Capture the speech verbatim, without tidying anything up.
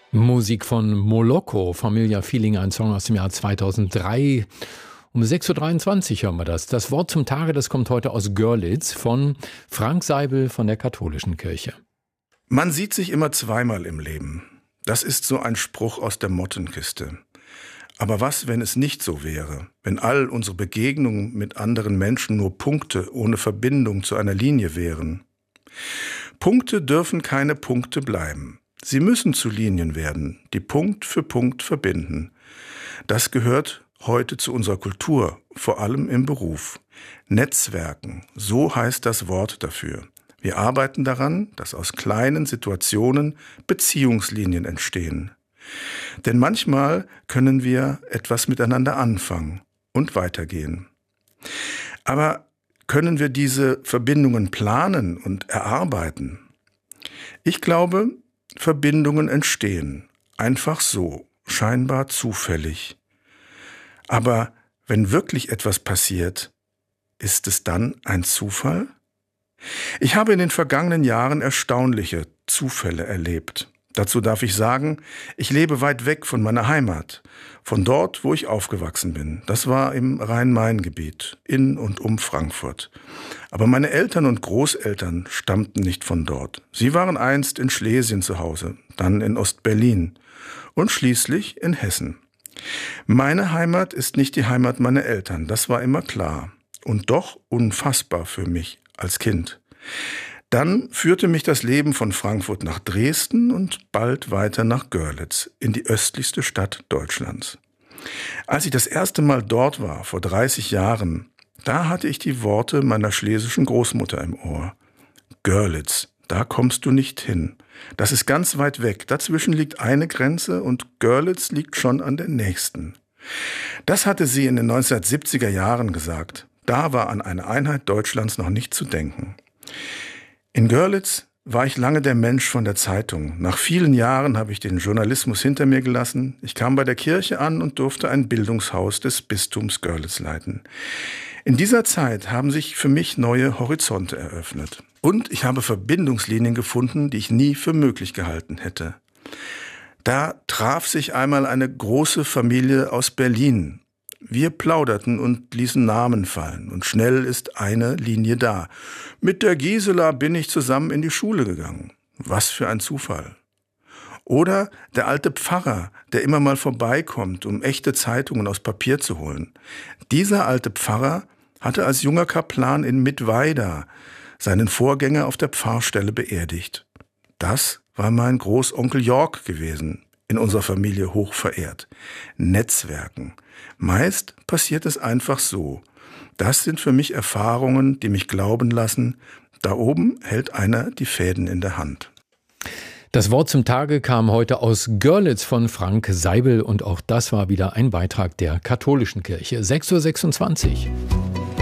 Musik von Moloko, Familiar Feeling, ein Song aus dem Jahr zweitausenddrei. Um sechs Uhr dreiundzwanzig hören wir das. Das Wort zum Tage, das kommt heute aus Görlitz von Frank Seibel von der Katholischen Kirche. Man sieht sich immer zweimal im Leben. Das ist so ein Spruch aus der Mottenkiste. Aber was, wenn es nicht so wäre? Wenn all unsere Begegnungen mit anderen Menschen nur Punkte ohne Verbindung zu einer Linie wären? Punkte dürfen keine Punkte bleiben. Sie müssen zu Linien werden, die Punkt für Punkt verbinden. Das gehört heute zu unserer Kultur, vor allem im Beruf. Netzwerken, so heißt das Wort dafür. Wir arbeiten daran, dass aus kleinen Situationen Beziehungslinien entstehen. Denn manchmal können wir etwas miteinander anfangen und weitergehen. Aber können wir diese Verbindungen planen und erarbeiten? Ich glaube, Verbindungen entstehen, einfach so, scheinbar zufällig. Aber wenn wirklich etwas passiert, ist es dann ein Zufall? Ich habe in den vergangenen Jahren erstaunliche Zufälle erlebt. Dazu darf ich sagen, ich lebe weit weg von meiner Heimat, von dort, wo ich aufgewachsen bin. Das war im Rhein-Main-Gebiet, in und um Frankfurt. Aber meine Eltern und Großeltern stammten nicht von dort. Sie waren einst in Schlesien zu Hause, dann in Ost-Berlin und schließlich in Hessen. Meine Heimat ist nicht die Heimat meiner Eltern, das war immer klar. Und doch unfassbar für mich als Kind. Dann führte mich das Leben von Frankfurt nach Dresden und bald weiter nach Görlitz, in die östlichste Stadt Deutschlands. Als ich das erste Mal dort war, vor dreißig Jahren, da hatte ich die Worte meiner schlesischen Großmutter im Ohr. Görlitz, da kommst du nicht hin. Das ist ganz weit weg. Dazwischen liegt eine Grenze und Görlitz liegt schon an der nächsten. Das hatte sie in den neunzehnhundertsiebziger Jahren gesagt. Da war an eine Einheit Deutschlands noch nicht zu denken. In Görlitz war ich lange der Mensch von der Zeitung. Nach vielen Jahren habe ich den Journalismus hinter mir gelassen. Ich kam bei der Kirche an und durfte ein Bildungshaus des Bistums Görlitz leiten. In dieser Zeit haben sich für mich neue Horizonte eröffnet. Und ich habe Verbindungslinien gefunden, die ich nie für möglich gehalten hätte. Da traf sich einmal eine große Familie aus Berlin. Wir plauderten und ließen Namen fallen, und schnell ist eine Linie da. Mit der Gisela bin ich zusammen in die Schule gegangen. Was für ein Zufall. Oder der alte Pfarrer, der immer mal vorbeikommt, um echte Zeitungen aus Papier zu holen. Dieser alte Pfarrer hatte als junger Kaplan in Mittweida seinen Vorgänger auf der Pfarrstelle beerdigt. Das war mein Großonkel Jörg gewesen, in unserer Familie hoch verehrt. Netzwerken. Meist passiert es einfach so. Das sind für mich Erfahrungen, die mich glauben lassen, da oben hält einer die Fäden in der Hand. Das Wort zum Tage kam heute aus Görlitz von Frank Seibel und auch das war wieder ein Beitrag der Katholischen Kirche. sechs Uhr sechsundzwanzig.